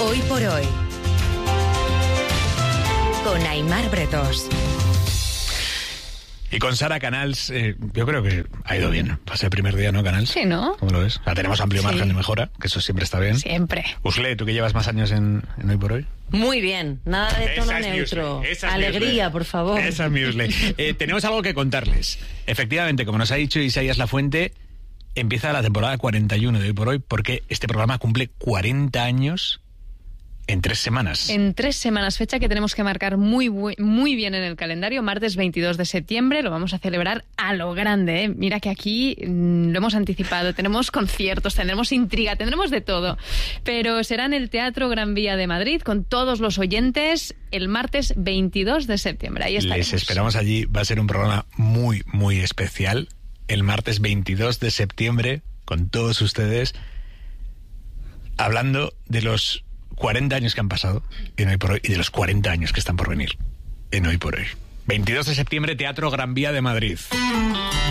Hoy por hoy. Con Aimar Bretos. Y con Sara Canals, yo creo que ha ido bien. Para ser el primer día, ¿no, Canals? Sí, ¿no? ¿Cómo lo ves? Tenemos amplio margen de mejora, que eso siempre está bien. Siempre. Usle, ¿tú que llevas más años en Hoy por Hoy? Muy bien, nada de tono neutro. Alegría, por favor. Esa es mi Usle. Tenemos algo que contarles. Efectivamente, como nos ha dicho Isaías Lafuente, empieza la temporada 41 de Hoy por Hoy, porque este programa cumple 40 años en 3 semanas. En 3 semanas, fecha que tenemos que marcar muy bien en el calendario. Martes 22 de septiembre, lo vamos a celebrar a lo grande, ¿eh? Mira que aquí lo hemos anticipado, tenemos conciertos, tendremos intriga, tendremos de todo. Pero será en el Teatro Gran Vía de Madrid, con todos los oyentes, el martes 22 de septiembre. Ahí estaremos. Les esperamos allí, va a ser un programa muy especial. El martes 22 de septiembre, con todos ustedes, hablando de los 40 años que han pasado en Hoy por Hoy y de los 40 años que están por venir en Hoy por Hoy. 22 de septiembre, Teatro Gran Vía de Madrid.